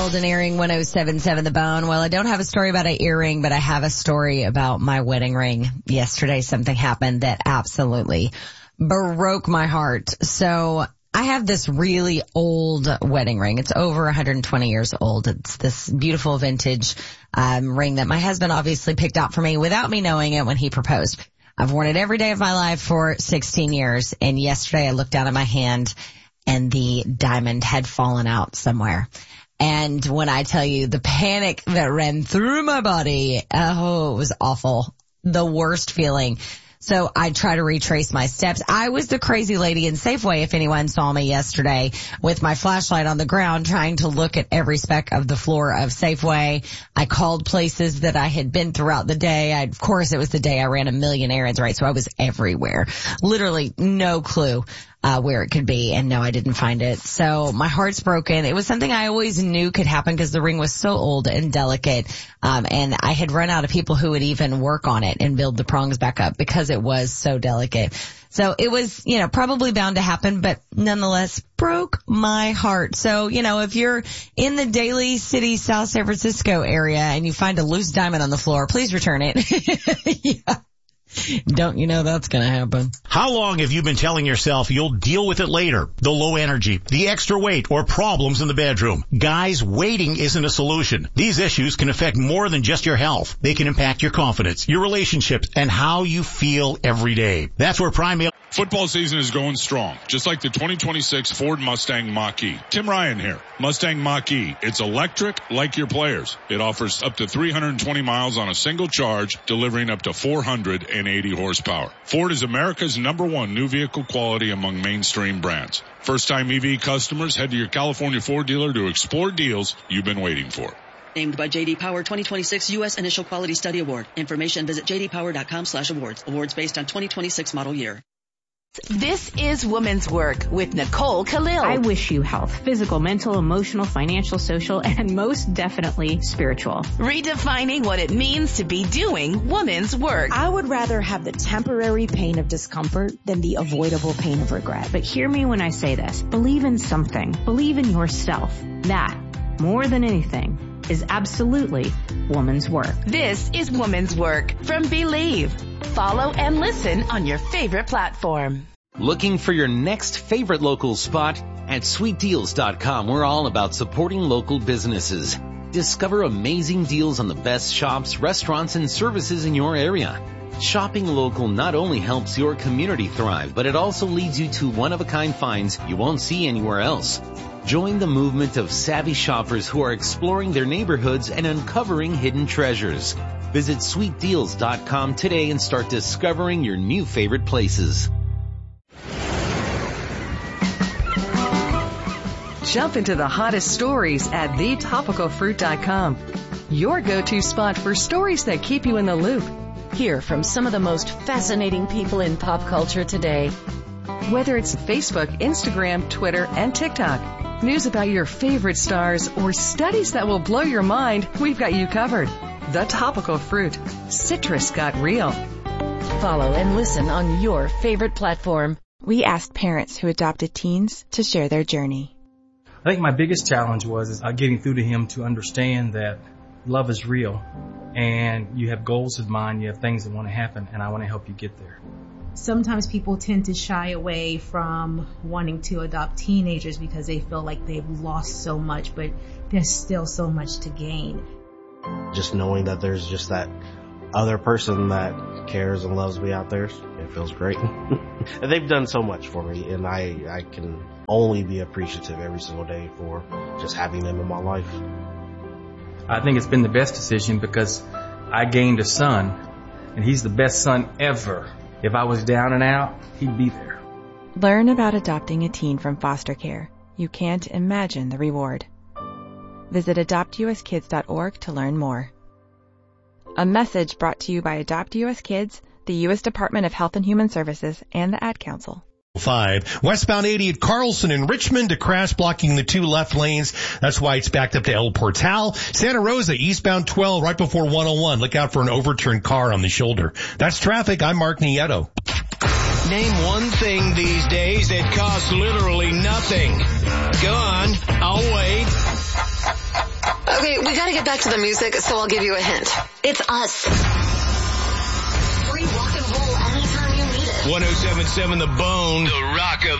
Golden Earring 107.7 The Bone. Well, I don't have a story about an earring, but I have a story about my wedding ring. Yesterday, something happened that absolutely broke my heart. So I have this really old wedding ring. It's over 120 years old. It's this beautiful vintage ring that my husband obviously picked out for me without me knowing it when he proposed. I've worn it every day of my life for 16 years. And yesterday I looked down at my hand and the diamond had fallen out somewhere. And when I tell you the panic that ran through my body, oh, it was awful. The worst feeling. So I try to retrace my steps. I was the crazy lady in Safeway, if anyone saw me yesterday, with my flashlight on the ground trying to look at every speck of the floor of Safeway. I called places that I had been throughout the day. Of course, it was the day I ran a million errands, right? So I was everywhere. Literally no clue where it could be. And no, I didn't find it. So my heart's broken. It was something I always knew could happen because the ring was so old and delicate. And I had run out of people who would even work on it and build the prongs back up because it was so delicate. So it was, probably bound to happen, but nonetheless broke my heart. So, if you're in the Daly City, South San Francisco area and you find a loose diamond on the floor, please return it. Yeah. Don't you know that's going to happen? How long have you been telling yourself you'll deal with it later? The low energy, the extra weight, or problems in the bedroom. Guys, waiting isn't a solution. These issues can affect more than just your health. They can impact your confidence, your relationships, and how you feel every day. That's where Prime... Football season is going strong, just like the 2026 Ford Mustang Mach-E. Tim Ryan here. Mustang Mach-E. It's electric like your players. It offers up to 320 miles on a single charge, delivering up to 480 horsepower. Ford is America's #1 new vehicle quality among mainstream brands. First-time EV customers, head to your California Ford dealer to explore deals you've been waiting for. Named by J.D. Power 2026 U.S. Initial Quality Study Award. Information visit jdpower.com/awards. Awards based on 2026 model year. This is Woman's Work with Nicole Khalil. I wish you health, physical, mental, emotional, financial, social, and most definitely spiritual. Redefining what it means to be doing woman's work. I would rather have the temporary pain of discomfort than the avoidable pain of regret. But hear me when I say this. Believe in something. Believe in yourself. That, more than anything, is absolutely woman's work. This is Woman's Work from Believe. Follow and listen on your favorite platform. Looking for your next favorite local spot? At sweetdeals.com, we're all about supporting local businesses. Discover amazing deals on the best shops, restaurants, and services in your area. Shopping local not only helps your community thrive, but it also leads you to one-of-a-kind finds you won't see anywhere else. Join the movement of savvy shoppers who are exploring their neighborhoods and uncovering hidden treasures. Visit sweetdeals.com today and start discovering your new favorite places. Jump into the hottest stories at thetopicalfruit.com. Your go-to spot for stories that keep you in the loop. Hear from some of the most fascinating people in pop culture today. Whether it's Facebook, Instagram, Twitter, and TikTok, news about your favorite stars, or studies that will blow your mind, we've got you covered. The Topical Fruit. Citrus got real. Follow and listen on your favorite platform. We asked parents who adopted teens to share their journey. I think my biggest challenge was getting through to him to understand that love is real and you have goals in mind, you have things that want to happen, and I want to help you get there. Sometimes people tend to shy away from wanting to adopt teenagers because they feel like they've lost so much, but there's still so much to gain. Just knowing that there's just that other person that cares and loves me out there, it feels great. And they've done so much for me, and I can only be appreciative every single day for just having them in my life. I think it's been the best decision because I gained a son, and he's the best son ever. If I was down and out, he'd be there. Learn about adopting a teen from foster care. You can't imagine the reward. Visit adoptuskids.org to learn more. A message brought to you by Adopt US Kids, the U.S. Department of Health and Human Services, and the Ad Council. 5. Westbound 80 at Carlson and Richmond to crash, blocking the two left lanes. That's why it's backed up to El Portal. Santa Rosa, eastbound 12, right before 101. Look out for an overturned car on the shoulder. That's traffic. I'm Mark Nieto. Name one thing these days that costs literally nothing. Go on, I'll wait. Okay, we gotta get back to the music, so I'll give you a hint. It's us. Free rock and roll anytime you need it. 107.7 The Bone, the Rock of